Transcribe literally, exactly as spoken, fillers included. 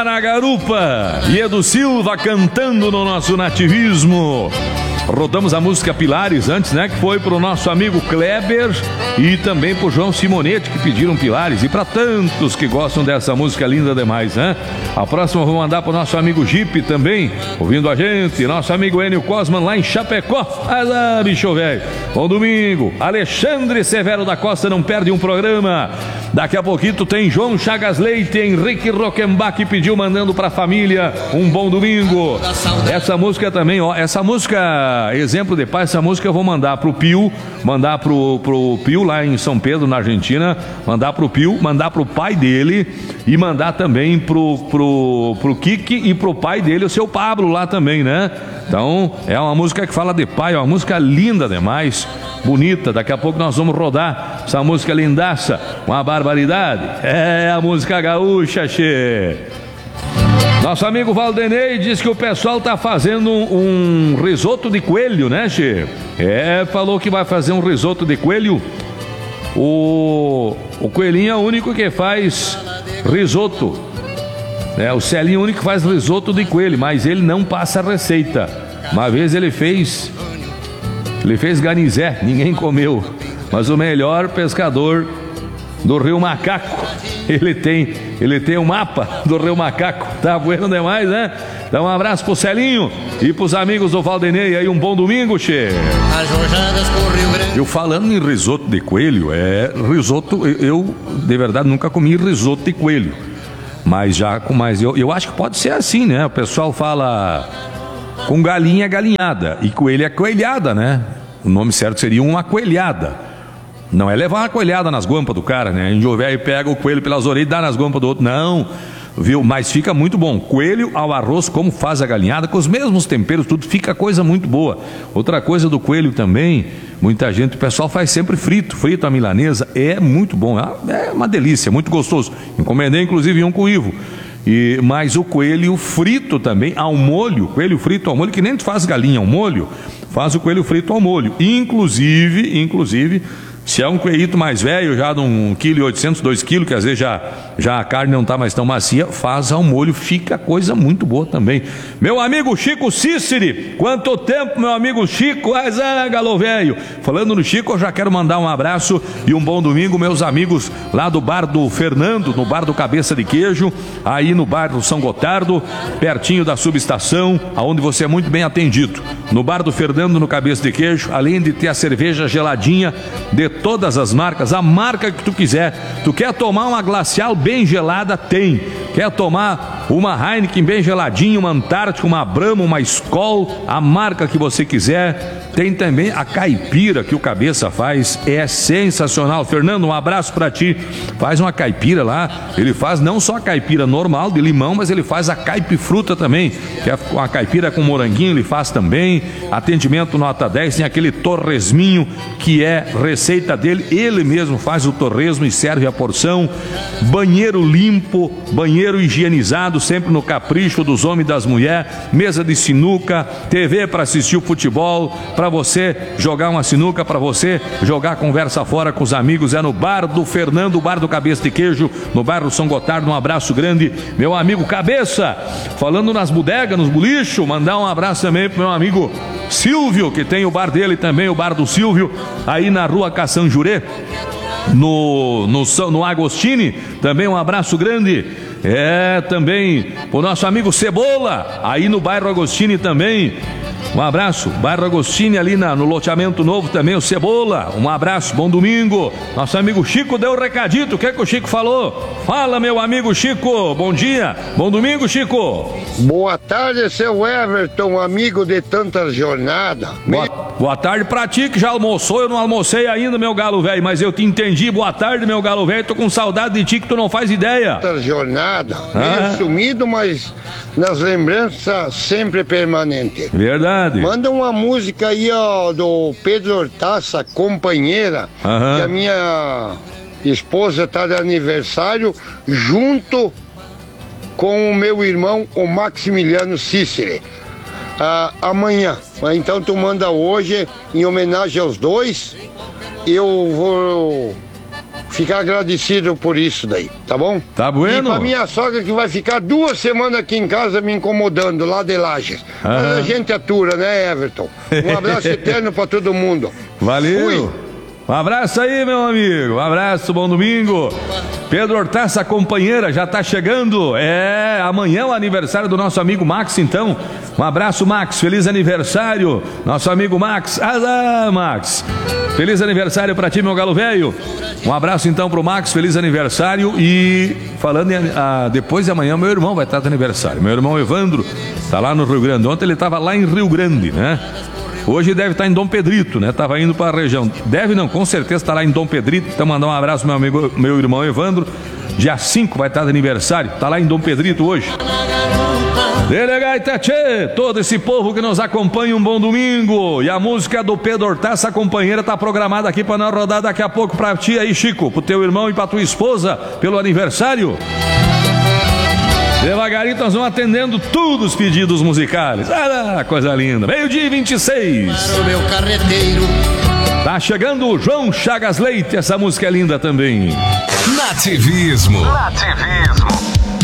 Tá na garupa. E Edu Silva cantando no nosso nativismo. Rodamos a música Pilares antes, né? Que foi pro nosso amigo Kleber e também pro João Simonetti, que pediram Pilares. E para tantos que gostam dessa música linda demais, né? A próxima eu vou mandar pro nosso amigo Jeep também, ouvindo a gente. Nosso amigo Enio Cosman lá em Chapecó. Ah lá, bicho velho. Bom domingo. Alexandre Severo da Costa não perde um programa. Daqui a pouquinho tem João Chagas Leite, Henrique Rockenbach pediu, mandando pra família um bom domingo. Essa música também, ó, essa música, exemplo de pai, essa música eu vou mandar pro Pio, mandar pro, pro Pio lá em São Pedro, na Argentina, mandar pro Pio, mandar pro pai dele e mandar também pro, pro, pro Kiki e pro pai dele, o seu Pablo lá também, né? Então, é uma música que fala de pai, é uma música linda demais, bonita. Daqui a pouco nós vamos rodar essa música lindaça, uma barbaridade. É a música gaúcha, che. Nosso amigo Valdenei diz que o pessoal tá fazendo um, um risoto de coelho, né, che? É, falou que vai fazer um risoto de coelho. O, o coelhinho é o único que faz risoto. É, o Celinho é o único que faz risoto de coelho, mas ele não passa a receita. Uma vez ele fez, ele fez ganizé, ninguém comeu. Mas o melhor pescador do Rio Macaco, ele tem, ele tem um mapa do Rio Macaco. Tá bueno demais, né? Então um abraço pro Celinho e pros amigos do Valdenei aí, um bom domingo, che. Eu falando em risoto de coelho, é risoto, eu, eu de verdade nunca comi risoto de coelho. Mas já com mais, eu, eu acho que pode ser assim, né? O pessoal fala com galinha galinhada e coelho é coelhada, né? O nome certo seria uma coelhada. Não é levar uma coelhada nas guampas do cara, né? Índio velho pega o coelho pelas orelhas e dá nas guampas do outro. Não, viu? Mas fica muito bom. Coelho ao arroz, como faz a galinhada, com os mesmos temperos, tudo, fica coisa muito boa. Outra coisa do coelho também, muita gente, o pessoal faz sempre frito, frito a milanesa, é muito bom, é uma delícia, muito gostoso. Encomendei inclusive um com o Ivo. E, mas o coelho frito também ao molho, coelho frito ao molho, que nem tu faz galinha ao molho, faz o coelho frito ao molho. Inclusive, inclusive, se é um coelhito mais velho, já de um quilo e oitocentos, dois quilos, que às vezes já, já a carne não está mais tão macia, faz ao molho, fica coisa muito boa também. Meu amigo Chico Cíceri, quanto tempo, meu amigo Chico, mas ah, galo velho. Falando no Chico, eu já quero mandar um abraço e um bom domingo, meus amigos lá do bar do Fernando, no bar do Cabeça de Queijo, aí no bar do São Gotardo, pertinho da subestação, aonde você é muito bem atendido. No bar do Fernando, no Cabeça de Queijo, além de ter a cerveja geladinha de todas as marcas, a marca que tu quiser. Tu quer tomar uma glacial bem gelada? Tem. Quer tomar uma Heineken bem geladinha, uma Antártica, uma Brahma, uma Skol, a marca que você quiser. Tem também a caipira que o Cabeça faz, é sensacional. Fernando, um abraço pra ti. Faz uma caipira lá, ele faz não só a caipira normal de limão, mas ele faz a caipifruta também, que é uma caipira com moranguinho, ele faz também. Atendimento nota dez, tem aquele torresminho que é receita dele, ele mesmo faz o torresmo e serve a porção. Banheiro limpo, banheiro higienizado, sempre no capricho dos homens e das mulheres. Mesa de sinuca, T V para assistir o futebol, para você jogar uma sinuca, para você jogar conversa fora com os amigos. É no bar do Fernando, bar do Cabeça de Queijo, no bairro São Gotardo. Um abraço grande, meu amigo Cabeça. Falando nas bodegas, nos bolichos, mandar um abraço também pro meu amigo Silvio, que tem o bar dele também, o bar do Silvio, aí na rua Cação Jurê, no, no, no Agostini. Também um abraço grande. É, também o nosso amigo Cebola, aí no bairro Agostini também. Um abraço, bairro Agostini ali na, no loteamento novo também, o Cebola. Um abraço, bom domingo. Nosso amigo Chico deu um recadito, o que é que o Chico falou? Fala, meu amigo Chico, bom dia, bom domingo, Chico. Boa tarde, seu Everton, amigo de tantas jornadas. Boa, boa tarde pra ti que já almoçou, eu não almocei ainda, meu galo velho, mas eu te entendi. Boa tarde, meu galo velho, tô com saudade de ti que tu não faz ideia. Tantas jornadas, meio sumido, mas nas lembranças sempre permanente. Verdade. Manda uma música aí, ó, do Pedro Hortaça, Companheira, uhum. Que a minha esposa tá de aniversário, junto com o meu irmão, o Maximiliano Cícere. Ah, amanhã. Então tu manda hoje, em homenagem aos dois. Eu vou ficar agradecido por isso daí, tá bom? Tá bueno. E pra minha sogra que vai ficar duas semanas aqui em casa me incomodando, lá de Lages. Mas a gente atura, né, Everton? Um abraço eterno pra todo mundo. Valeu. Fui. Um abraço aí, meu amigo. Um abraço, bom domingo. Pedro Hortaça, companheira, já tá chegando. É, amanhã é o aniversário do nosso amigo Max, então. Um abraço, Max. Feliz aniversário. Nosso amigo Max. Ah, Max. Feliz aniversário pra ti, meu galo velho. Um abraço, então, pro Max. Feliz aniversário. E falando em, ah, depois de amanhã, meu irmão vai estar de aniversário. Meu irmão Evandro tá lá no Rio Grande. Ontem ele tava lá em Rio Grande, né? Hoje deve estar em Dom Pedrito, né? Tava indo para a região. Deve não, com certeza está lá em Dom Pedrito. Então mandar um abraço meu amigo, meu irmão Evandro. Dia cinco vai estar de aniversário. Tá lá em Dom Pedrito hoje. Delegaita tchê, todo esse povo que nos acompanha, um bom domingo. E a música do Pedro Hortaça, companheira, tá programada aqui para nós rodar daqui a pouco pra ti aí, Chico, pro teu irmão e pra tua esposa, pelo aniversário. Devagarinho nós vamos atendendo todos os pedidos musicais. Ah, coisa linda. Meio-dia e vinte e seis. Para o meu carreteiro. Tá chegando o João Chagas Leite. Essa música é linda também. Nativismo. Nativismo.